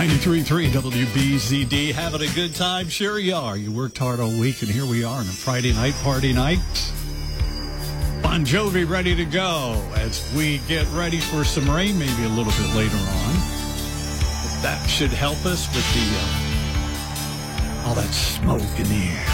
93.3 WBZD. Having a good time? Sure you are. You worked hard all week, and here we are on a Friday night, party night. Bon Jovi ready to go as we get ready for some rain, maybe a little bit later on. But that should help us with the all that smoke in the air.